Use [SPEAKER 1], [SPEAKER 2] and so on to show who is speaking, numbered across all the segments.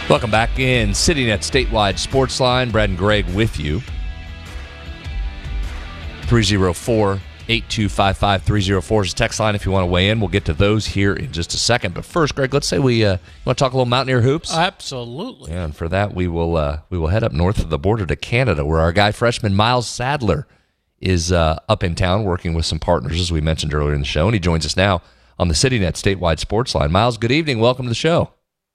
[SPEAKER 1] Welcome back in CityNet Statewide Sports Line. Brad and Greg with you. 304-8255-304 is the text line if you want to weigh in. We'll get to those here in just a second. But first, Greg, let's say we want to talk a little Mountaineer hoops.
[SPEAKER 2] Absolutely.
[SPEAKER 1] Yeah, and for that, we will head up north of the border to Canada, where our guy freshman Miles Sadler is up in town working with some partners, as we mentioned earlier in the show, and he joins us now on the CityNet Statewide Sports Line. Miles, good evening. Welcome to the show.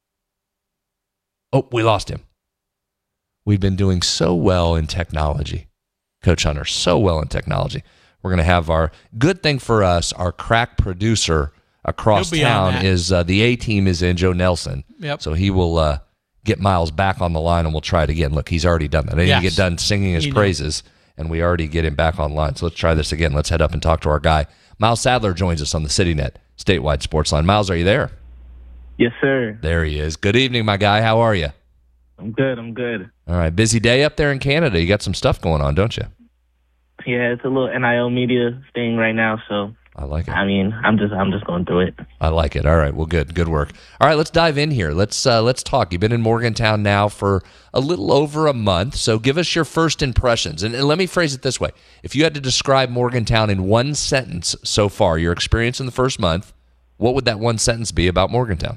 [SPEAKER 1] Oh, we lost him. We've been doing so well in technology, Coach Hunter, so well in technology. We're going to have our good thing for us, our crack producer across town is the A-team is in, Joe Nelson.
[SPEAKER 2] Yep.
[SPEAKER 1] So he will get Miles back on the line, and we'll try it again. Look, he's already done that. I didn't get done singing his praises, and we already get him back online. So let's try this again. Let's head up and talk to our guy. Miles Sadler joins us on the CityNet Statewide Sports Line. Miles, are you there?
[SPEAKER 3] Yes, sir.
[SPEAKER 1] There he is. Good evening, my guy. How are you?
[SPEAKER 3] I'm good.
[SPEAKER 1] All right. Busy day up there in Canada. You got some stuff going on, don't you?
[SPEAKER 3] Yeah, it's a little NIL media thing right now, so
[SPEAKER 1] I like it.
[SPEAKER 3] I mean, I'm just going through it.
[SPEAKER 1] I like it. All right. Well, good work. All right, let's dive in here. Let's talk. You've been in Morgantown now for a little over a month, so give us your first impressions. And let me phrase it this way. If you had to describe Morgantown in one sentence so far, your experience in the first month, what would that one sentence be about Morgantown?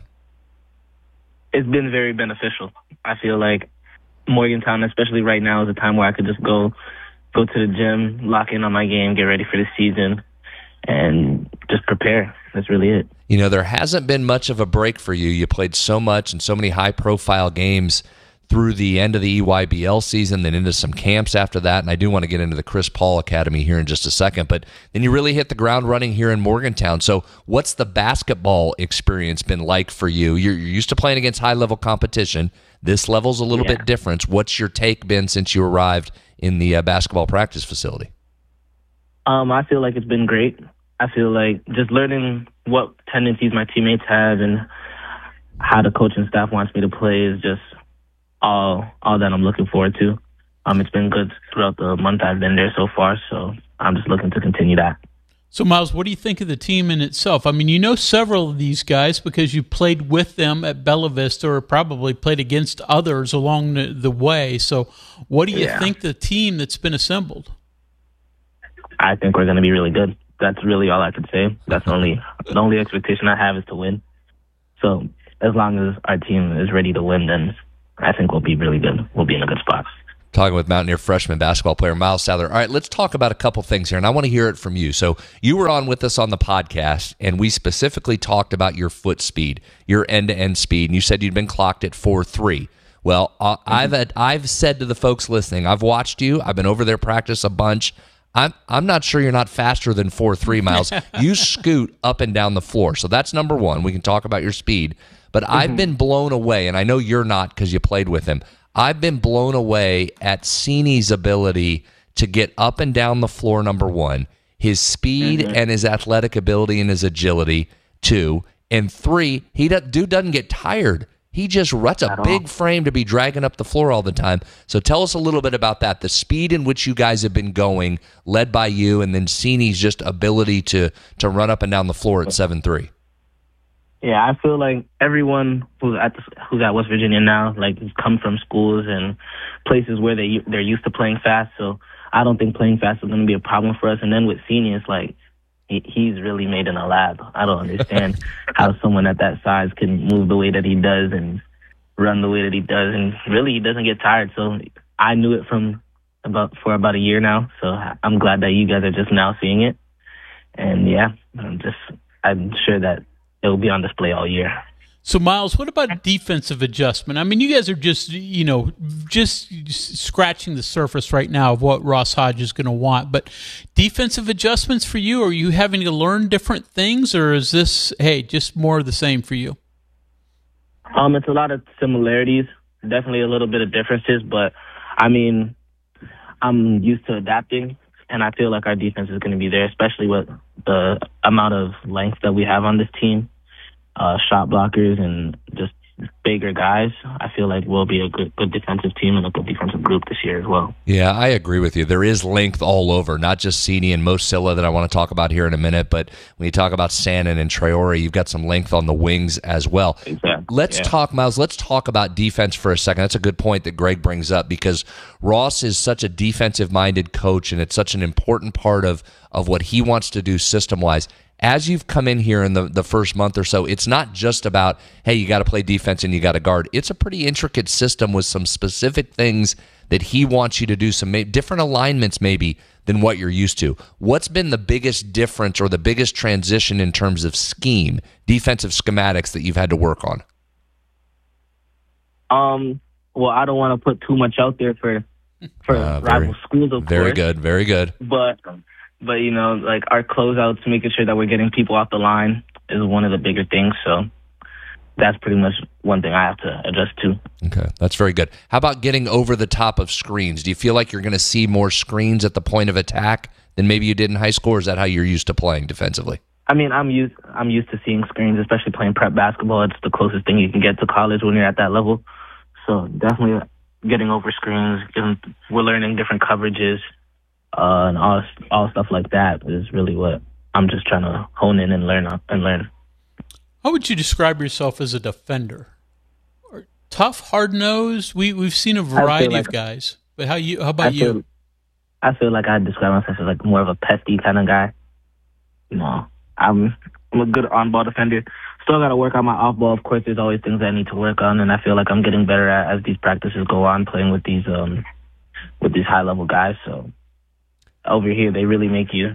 [SPEAKER 3] It's been very beneficial. I feel like Morgantown, especially right now, is a time where I could just go to the gym, lock in on my game, get ready for the season, and just prepare. That's really it.
[SPEAKER 1] You know, there hasn't been much of a break for you. You played so much and so many high-profile games through the end of the EYBL season, then into some camps after that, and I do want to get into the Chris Paul Academy here in just a second, but then you really hit the ground running here in Morgantown. So what's the basketball experience been like for you? You're used to playing against high-level competition. This level's a little bit different. What's your take been since you arrived in the basketball practice facility?
[SPEAKER 3] I feel like it's been great. I feel like just learning what tendencies my teammates have and how the coaching staff wants me to play is just all that I'm looking forward to. It's been good throughout the month I've been there so far, so I'm just looking to continue that.
[SPEAKER 2] So, Miles, what do you think of the team in itself? I mean, you know several of these guys because you played with them at Bella Vista or probably played against others along the way. So what do you think the team that's been assembled?
[SPEAKER 3] I think we're going to be really good. That's really all I can say. That's the only expectation I have is to win. So as long as our team is ready to win, then I think we'll be really good. We'll be in a good spot.
[SPEAKER 1] Talking with Mountaineer freshman basketball player Miles Sadler. All right, let's talk about a couple things here, and I want to hear it from you. So you were on with us on the podcast, and we specifically talked about your foot speed, your end-to-end speed, and you said you'd been clocked at 4.3. Well, I've said to the folks listening, I've watched you. I've been over there practice a bunch. I'm not sure you're not faster than 4.3, Miles. You scoot up and down the floor. So that's number one. We can talk about your speed. But I've been blown away, and I know you're not because you played with him. I've been blown away at Sini's ability to get up and down the floor, number one, his speed and his athletic ability and his agility, two, and three, dude doesn't get tired. He just runs a big frame to be dragging up the floor all the time. So tell us a little bit about that, the speed in which you guys have been going, led by you, and then Sini's just ability to run up and down the floor at 7'3".
[SPEAKER 3] Yeah, I feel like everyone who's at West Virginia now, like, come from schools and places where they're used to playing fast. So I don't think playing fast is going to be a problem for us. And then with Sini, it's like he's really made in a lab. I don't understand how someone at that size can move the way that he does and run the way that he does, and really he doesn't get tired. So I knew it for about a year now. So I'm glad that you guys are just now seeing it. And yeah, I'm sure that it will be on display all year.
[SPEAKER 2] So, Miles, what about defensive adjustment? I mean, you guys are just scratching the surface right now of what Ross Hodge is going to want. But defensive adjustments for you, are you having to learn different things, or is this, just more of the same for you?
[SPEAKER 3] It's a lot of similarities, definitely a little bit of differences. But, I mean, I'm used to adapting, and I feel like our defense is going to be there, especially with the amount of length that we have on this team. Shot blockers and just bigger guys. I feel like we'll be a good defensive team and a good defensive group this year as well.
[SPEAKER 1] Yeah, I agree with you. There is length all over, not just Sini and Mosilla that I want to talk about here in a minute, but when you talk about Sannon and Traore, you've got some length on the wings as well.
[SPEAKER 3] Exactly.
[SPEAKER 1] Let's talk, Miles. Let's talk about defense for a second. That's a good point that Greg brings up, because Ross is such a defensive-minded coach, and it's such an important part of what he wants to do system-wise. As you've come in here in the first month or so, it's not just about, hey, you got to play defense and you got to guard. It's a pretty intricate system with some specific things that he wants you to do, some different alignments maybe than what you're used to. What's been the biggest difference or the biggest transition in terms of scheme, defensive schematics that you've had to work on?
[SPEAKER 3] Well, I don't want to put too much out there for rival schools, of
[SPEAKER 1] very
[SPEAKER 3] course.
[SPEAKER 1] Good, very good.
[SPEAKER 3] But you know, like our closeouts, making sure that we're getting people off the line is one of the bigger things. So that's pretty much one thing I have to adjust to.
[SPEAKER 1] Okay, that's very good. How about getting over the top of screens? Do you feel like you're going to see more screens at the point of attack than maybe you did in high school, or is that how you're used to playing defensively?
[SPEAKER 3] I mean, I'm used to seeing screens, especially playing prep basketball. It's the closest thing you can get to college when you're at that level. So definitely getting over screens. We're learning different coverages. And all stuff like that is really what I'm just trying to hone in and learn.
[SPEAKER 2] How would you describe yourself as a defender? Tough, hard-nosed? We've seen a variety of guys, but how about you?
[SPEAKER 3] I feel like I describe myself as like more of a pesty kind of guy. You know, I'm a good on-ball defender. Still got to work on my off-ball. Of course, there's always things I need to work on, and I feel like I'm getting better at as these practices go on, playing with these high-level guys. So over here, they really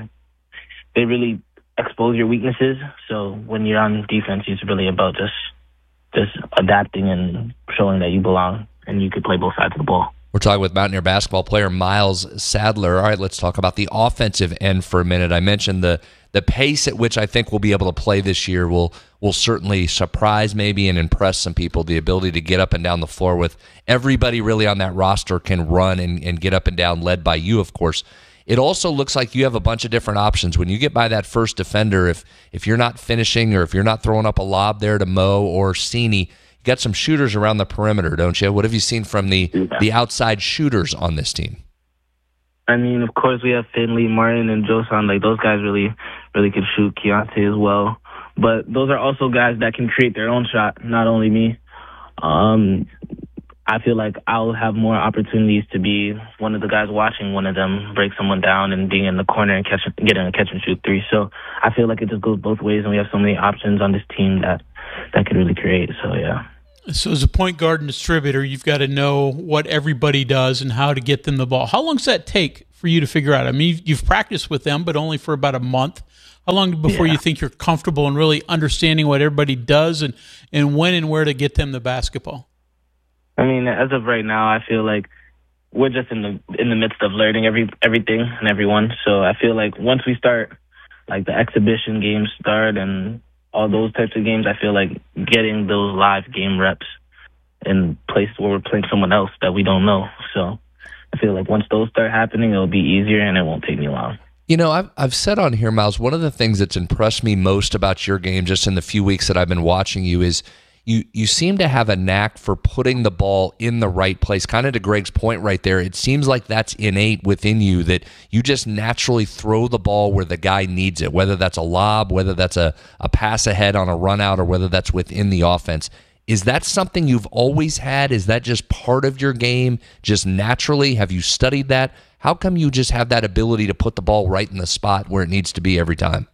[SPEAKER 3] expose your weaknesses. So when you're on defense, it's really about just adapting and showing that you belong and you could play both sides of the ball.
[SPEAKER 1] We're talking with Mountaineer basketball player Miles Sadler. All right, let's talk about the offensive end for a minute. I mentioned the pace at which I think we'll be able to play this year will certainly surprise maybe and impress some people. The ability to get up and down the floor with everybody really on that roster can run and get up and down, led by you, of course. It also looks like you have a bunch of different options. When you get by that first defender, if you're not finishing or if you're not throwing up a lob there to Mo or Sini, you got some shooters around the perimeter, don't you? What have you seen from the outside shooters on this team?
[SPEAKER 3] I mean, of course, we have Finley, Martin, and Josan. Like, those guys really can shoot. Keontae as well. But those are also guys that can create their own shot, not only me. I feel like I'll have more opportunities to be one of the guys watching one of them break someone down and being in the corner and getting a catch and shoot three. So I feel like it just goes both ways, and we have so many options on this team that can really create. So, yeah.
[SPEAKER 2] So as a point guard and distributor, you've got to know what everybody does and how to get them the ball. How long does that take for you to figure out? I mean, you've practiced with them, but only for about a month. How long before you think you're comfortable in really understanding what everybody does and when and where to get them the basketball?
[SPEAKER 3] I mean, as of right now, I feel like we're just in the midst of learning everything and everyone. So I feel like once we start, like the exhibition games start and all those types of games, I feel like getting those live game reps in places where we're playing someone else that we don't know. So I feel like once those start happening, it'll be easier and it won't take me long.
[SPEAKER 1] You know, I've said on here, Miles, one of the things that's impressed me most about your game just in the few weeks that I've been watching you is you seem to have a knack for putting the ball in the right place. Kind of to Greg's point right there, it seems like that's innate within you, that you just naturally throw the ball where the guy needs it, whether that's a lob, whether that's a pass ahead on a run out, or whether that's within the offense. Is that something you've always had? Is that just part of your game, just naturally? Have you studied that? How come you just have that ability to put the ball right in the spot where it needs to be every time?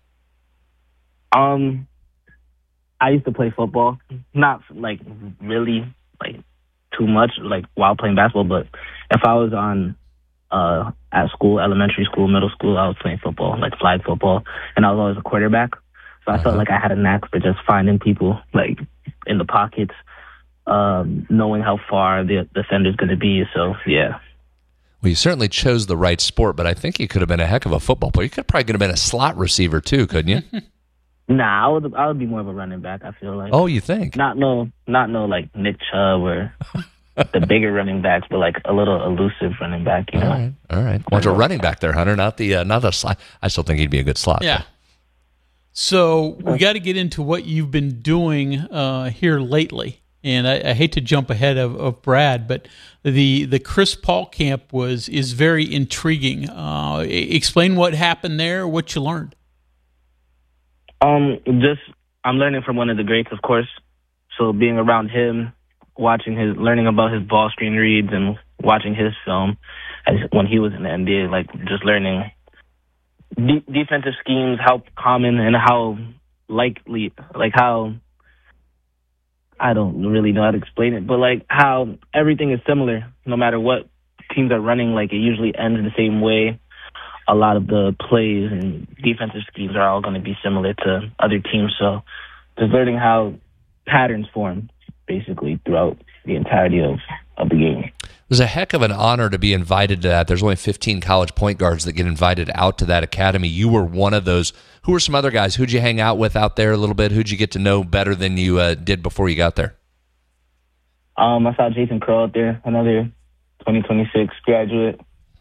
[SPEAKER 3] I used to play football, not like really like too much like while playing basketball, but if I was on at school, elementary school, middle school, I was playing football, like flag football, and I was always a quarterback. So I felt like I had a knack for just finding people like in the pockets, knowing how far the defender's going to be. So, yeah.
[SPEAKER 1] Well, you certainly chose the right sport, but I think you could have been a heck of a football player. You could probably could have been a slot receiver too, couldn't you?
[SPEAKER 3] Nah, I would be more of a running back, I feel like.
[SPEAKER 1] Oh, you think?
[SPEAKER 3] Not no like Nick Chubb or the bigger running backs, but like a little elusive running back, you know.
[SPEAKER 1] All right. Want a running back there, Hunter, not the slot. I still think he'd be a good slot.
[SPEAKER 2] Yeah.
[SPEAKER 1] Though.
[SPEAKER 2] So we got to get into what you've been doing here lately. And I hate to jump ahead of Brad, but the Chris Paul camp is very intriguing. Explain what happened there, what you learned.
[SPEAKER 3] I'm learning from one of the greats, of course. So being around him, learning about his ball screen reads and watching his film when he was in the NBA, like just learning defensive schemes, how common and how likely, like how, I don't really know how to explain it, but like how everything is similar no matter what teams are running. Like it usually ends the same way. A lot of the plays and defensive schemes are all going to be similar to other teams. So just learning how patterns form basically throughout the entirety of the game.
[SPEAKER 1] It was a heck of an honor to be invited to that. There's only 15 college point guards that get invited out to that academy. You were one of those. Who were some other guys? Who'd you hang out with out there a little bit? Who'd you get to know better than you did before you got there?
[SPEAKER 3] I saw Jason Crow out there, another 2026 graduate.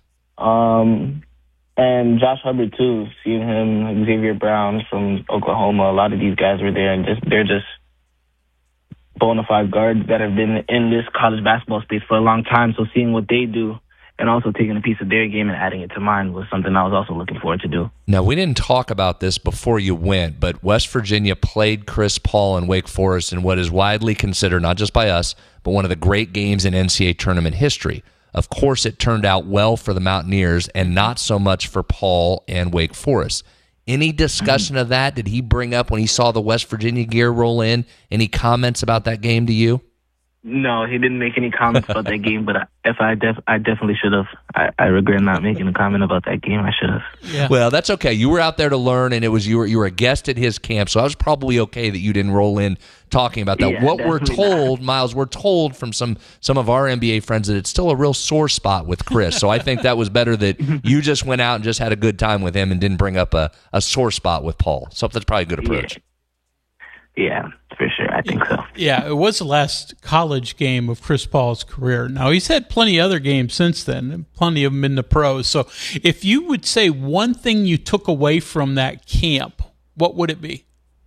[SPEAKER 3] And Josh Hubbard, too. Seeing him, Xavier Brown from Oklahoma, a lot of these guys were there, and they're just bona fide guards that have been in this college basketball space for a long time. So seeing what they do and also taking a piece of their game and adding it to mine was something I was also looking forward to do.
[SPEAKER 1] Now, we didn't talk about this before you went, but West Virginia played Chris Paul and Wake Forest in what is widely considered, not just by us, but one of the great games in NCAA tournament history. Of course, it turned out well for the Mountaineers and not so much for Paul and Wake Forest. Any discussion of that? Did he bring up when he saw the West Virginia gear roll in? Any comments about that game to you?
[SPEAKER 3] No, he didn't make any comments about that game, but I definitely should have. I regret not making a comment about that game. I should have.
[SPEAKER 1] Yeah. Well, that's okay. You were out there to learn, and it was you were a guest at his camp, so I was probably okay that you didn't roll in talking about that.
[SPEAKER 3] Yeah,
[SPEAKER 1] what we're told, Miles, we're told from some of our NBA friends that it's still a real sore spot with Chris. So I think that was better that you just went out and just had a good time with him and didn't bring up a sore spot with Paul. So that's probably a good approach.
[SPEAKER 3] Yeah, for sure. I think so.
[SPEAKER 2] Yeah, it was the last college game of Chris Paul's career. Now, he's had plenty of other games since then, plenty of them in the pros. So if you would say one thing you took away from that camp, what would it be?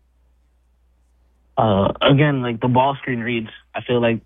[SPEAKER 3] Again, like the ball screen reads, I feel like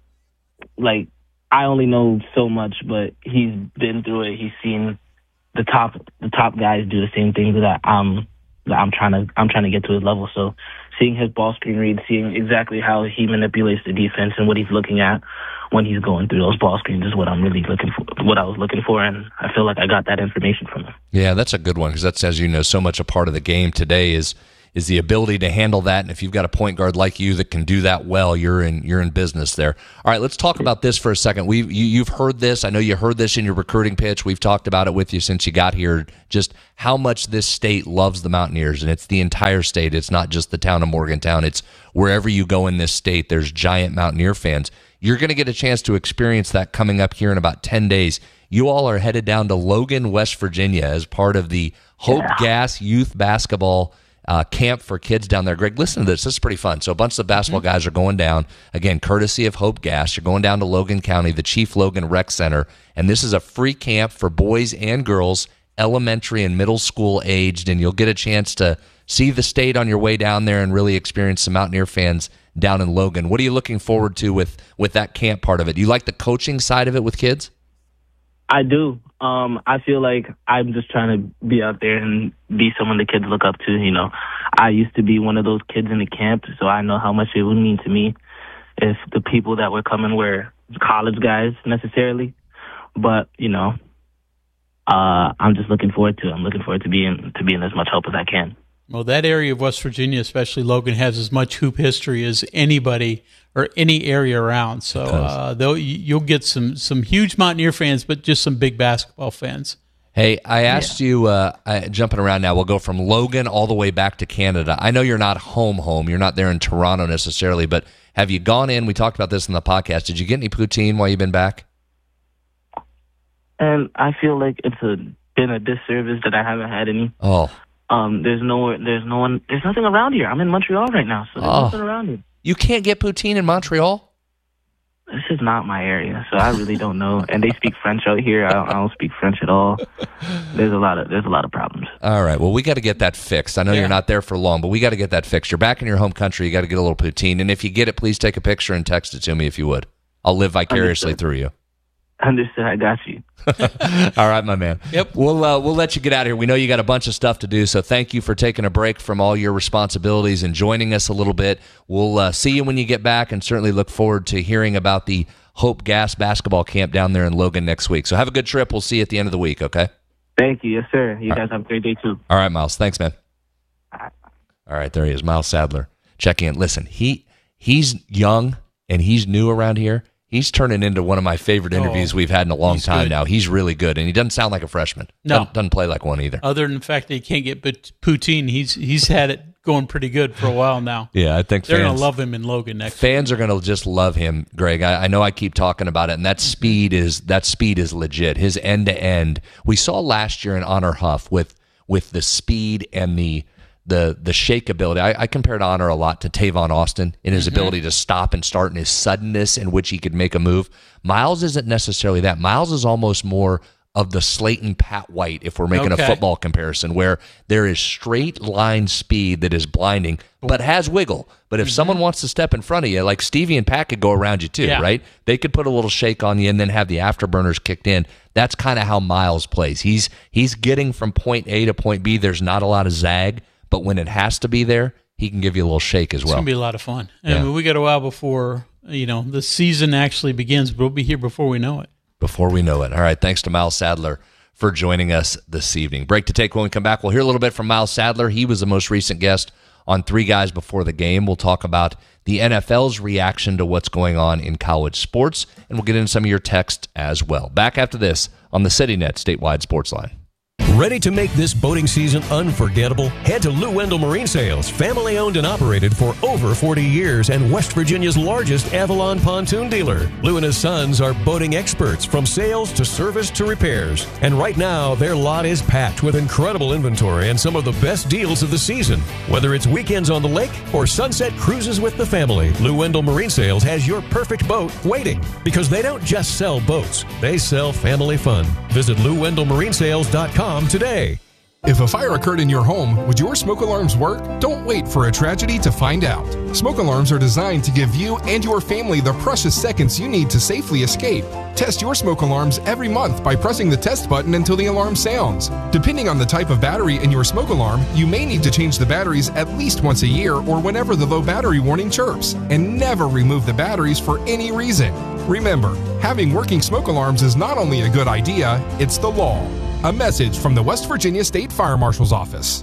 [SPEAKER 3] I only know so much, but he's been through it. He's seen the top guys do the same things that I'm trying to get to his level. So seeing his ball screen read, seeing exactly how he manipulates the defense and what he's looking at when he's going through those ball screens is what I'm really looking for, what I was looking for, and I feel like I got that information from him.
[SPEAKER 1] Yeah, that's a good one because that's, as you know, so much a part of the game today is the ability to handle that. And if you've got a point guard like you that can do that well, you're in business there. All right, let's talk about this for a second. You've heard this. I know you heard this in your recruiting pitch. We've talked about it with you since you got here, just how much this state loves the Mountaineers. And it's the entire state. It's not just the town of Morgantown. It's wherever you go in this state, there's giant Mountaineer fans. You're going to get a chance to experience that coming up here in about 10 days. You all are headed down to Logan, West Virginia as part of the Hope Gas Youth Basketball camp for kids down there. Greg, listen to this. This is pretty fun. So a bunch of the basketball guys are going down, again, courtesy of Hope Gas. You're going down to Logan County, the Chief Logan Rec Center, and this is a free camp for boys and girls, elementary and middle school aged, and you'll get a chance to see the state on your way down there and really experience some Mountaineer fans down in Logan. What are you looking forward to with that camp part of it? Do you like the coaching side of it with kids?
[SPEAKER 3] I do. I feel like I'm just trying to be out there and be someone the kids look up to. You know, I used to be one of those kids in the camp, so I know how much it would mean to me if the people that were coming were college guys necessarily. But you know, I'm just looking forward to it. I'm looking forward to being as much help as I can.
[SPEAKER 2] Well, that area of West Virginia, especially Logan, has as much hoop history as anybody or any area around. So though you'll get some huge Mountaineer fans, but just some big basketball fans.
[SPEAKER 1] Hey, I asked you, jumping around now, we'll go from Logan all the way back to Canada. I know you're not home. You're not there in Toronto necessarily, but have you gone in? We talked about this in the podcast. Did you get any poutine while you've been back?
[SPEAKER 3] And I feel like it's been a disservice that I haven't had any.
[SPEAKER 1] Oh.
[SPEAKER 3] There's nothing around here. I'm in Montreal right now, so there's nothing around here.
[SPEAKER 1] You can't get poutine in Montreal?
[SPEAKER 3] This is not my area, so I really don't know. And they speak French out here. I don't speak French at all. There's a lot of problems.
[SPEAKER 1] All right. Well, we got to get that fixed. I know you're not there for long, but we got to get that fixed. You're back in your home country. You got to get a little poutine. And if you get it, please take a picture and text it to me if you would. I'll live vicariously through you.
[SPEAKER 3] Understood. I got you.
[SPEAKER 1] All right, my man.
[SPEAKER 2] Yep.
[SPEAKER 1] We'll let you get out of here. We know you got a bunch of stuff to do, so thank you for taking a break from all your responsibilities and joining us a little bit. We'll see you when you get back, and certainly look forward to hearing about the Hope Gas basketball camp down there in Logan next week. So have a good trip. We'll see you at the end of the week, okay?
[SPEAKER 3] Thank you. Yes, sir. You guys have a great day, too.
[SPEAKER 1] All right, Miles. Thanks, man. All right, there he is, Miles Sadler. Check in. Listen, he's young, and he's new around here. He's turning into one of my favorite interviews we've had in a long time now. He's really good, and he doesn't sound like a freshman.
[SPEAKER 2] No.
[SPEAKER 1] Doesn't play like one either.
[SPEAKER 2] Other than the fact that he can't get poutine, he's had it going pretty good for a while now.
[SPEAKER 1] Yeah, I think
[SPEAKER 2] they're going to love him in Logan next.
[SPEAKER 1] Fans are going to just love him, Greg. I know I keep talking about it, and that speed is legit. His end-to-end. We saw last year in Honor Huff with the speed and the shakeability. I compared Honor a lot to Tavon Austin in his ability to stop and start and his suddenness in which he could make a move. Miles isn't necessarily that. Miles is almost more of the Slayton Pat White, if we're making a football comparison, where there is straight line speed that is blinding, but has wiggle. But if someone wants to step in front of you, like Stevie and Pat could go around you too, right? They could put a little shake on you and then have the afterburners kicked in. That's kind of how Miles plays. He's getting from point A to point B. There's not a lot of zag, but when it has to be there, he can give you a little shake as well.
[SPEAKER 2] It's going to be a lot of fun. I mean, we got a while before, the season actually begins, but we'll be here before we know it.
[SPEAKER 1] Before we know it. All right, thanks to Miles Sadler for joining us this evening. Break to take when we come back. We'll hear a little bit from Miles Sadler. He was the most recent guest on Three Guys Before the Game. We'll talk about the NFL's reaction to what's going on in college sports, and we'll get into some of your text as well. Back after this on the CityNet Statewide Sports Line.
[SPEAKER 4] Ready to make this boating season unforgettable? Head to Lou Wendell Marine Sales, family owned and operated for over 40 years and West Virginia's largest Avalon pontoon dealer. Lou and his sons are boating experts from sales to service to repairs. And right now, their lot is packed with incredible inventory and some of the best deals of the season. Whether it's weekends on the lake or sunset cruises with the family, Lou Wendell Marine Sales has your perfect boat waiting. Because they don't just sell boats, they sell family fun. Visit LouWendellMarineSales.com today.
[SPEAKER 5] If a fire occurred in your home, would your smoke alarms work? Don't wait for a tragedy to find out. Smoke alarms are designed to give you and your family the precious seconds you need to safely escape. Test your smoke alarms every month by pressing the test button until the alarm sounds. Depending on the type of battery in your smoke alarm, you may need to change the batteries at least once a year or whenever the low battery warning chirps. And never remove the batteries for any reason. Remember, having working smoke alarms is not only a good idea, it's the law. A message from the West Virginia State Fire Marshal's Office.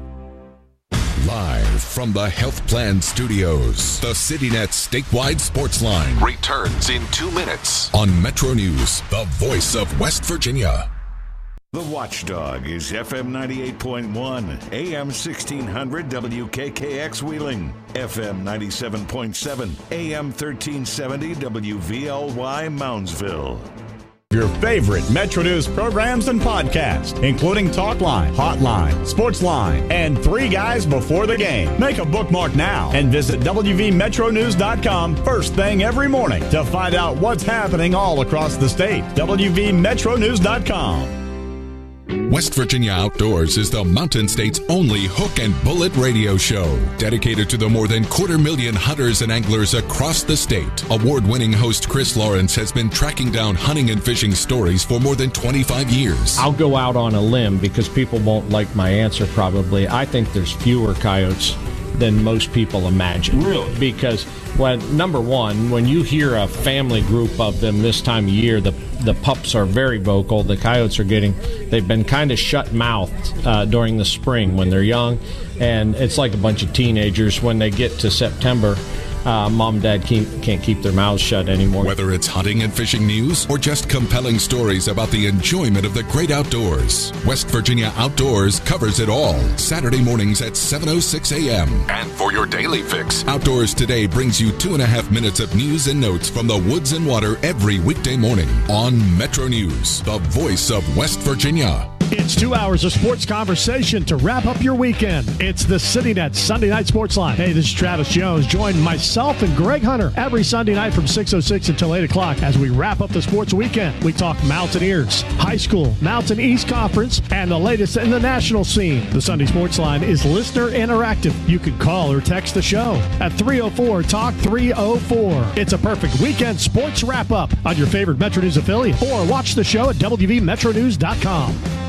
[SPEAKER 6] Live from the Health Plan Studios, the CityNet Statewide Sports Line returns in 2 minutes on Metro News, the voice of West Virginia.
[SPEAKER 7] The Watchdog is FM 98.1, AM 1600 WKKX Wheeling, FM 97.7, AM 1370 WVLY Moundsville.
[SPEAKER 8] Your favorite Metro News programs and podcasts, including Talkline, Hotline, Sportsline, and Three Guys Before the Game. Make a bookmark now and visit WVMetroNews.com first thing every morning to find out what's happening all across the state. WVMetroNews.com.
[SPEAKER 6] West Virginia Outdoors is the Mountain State's only hook and bullet radio show, dedicated to the more than 250,000 hunters and anglers across the state. Award-winning host Chris Lawrence has been tracking down hunting and fishing stories for more than 25 years.
[SPEAKER 9] I'll go out on a limb because people won't like my answer probably. I think there's fewer coyotes than most people imagine.
[SPEAKER 8] Really?
[SPEAKER 9] Because, well, number one, when you hear a family group of them this time of year, the pups are very vocal. The coyotes they've been kind of shut-mouthed during the spring when they're young, and it's like a bunch of teenagers. When they get to September, mom and dad can't keep their mouths shut anymore.
[SPEAKER 6] Whether it's hunting and fishing news or just compelling stories about the enjoyment of the great outdoors, West Virginia Outdoors covers it all. Saturday mornings at 7:06 a.m. And for your daily fix, Outdoors Today brings you 2.5 minutes of news and notes from the woods and water every weekday morning on Metro News, the voice of West Virginia.
[SPEAKER 10] It's 2 hours of sports conversation to wrap up your weekend. It's the CityNet Sunday Night Sports Line. Hey, this is Travis Jones. Join myself and Greg Hunter every Sunday night from 6:06 until 8 o'clock as we wrap up the sports weekend. We talk Mountaineers, high school, Mountain East Conference, and the latest in the national scene. The Sunday Sports Line is listener interactive. You can call or text the show at 304-TALK-304. It's a perfect weekend sports wrap-up on your favorite Metro News affiliate, or watch the show at WVMetroNews.com.